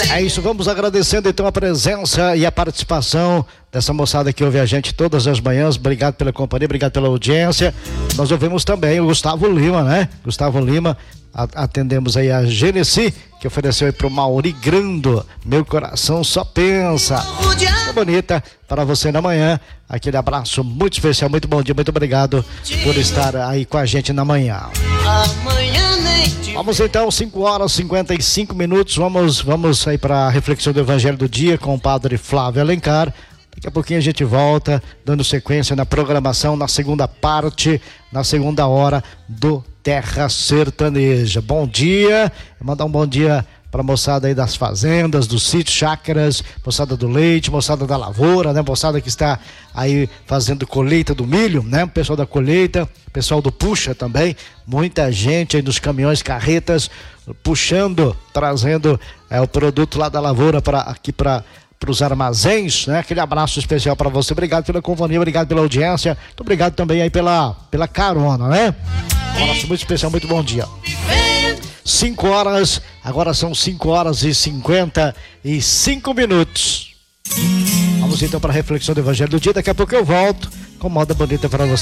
É isso, vamos agradecendo então a presença e a participação dessa moçada que ouve a gente todas as manhãs. Obrigado pela companhia, obrigado pela audiência. Nós ouvimos também o Gustavo Lima, né? Gustavo Lima, atendemos aí a Genesi, que ofereceu aí pro Mauri Grando, Meu Coração Só Pensa. Que bonita para você na manhã. Aquele abraço muito especial, muito bom dia, muito obrigado por estar aí com a gente na manhã. Vamos então, 5h55. Vamos aí para a reflexão do Evangelho do Dia com o padre Flávio Alencar. Daqui a pouquinho a gente volta, dando sequência na programação, na segunda parte, na segunda hora do Terra Sertaneja. Bom dia, mandar um bom dia para a moçada aí das fazendas, dos sítios, chácaras, moçada do leite, moçada da lavoura, né? Moçada que está aí fazendo colheita do milho, né? O pessoal da colheita, pessoal do puxa também, muita gente aí nos caminhões, carretas, puxando, trazendo o produto lá da lavoura para os armazéns, né? Aquele abraço especial para você, obrigado pela companhia, obrigado pela audiência, muito obrigado também aí pela carona, né? Um abraço muito especial, muito bom dia. 5 horas, agora são 5h55. Vamos então para a reflexão do Evangelho do Dia. Daqui a pouco eu volto com moda bonita para você.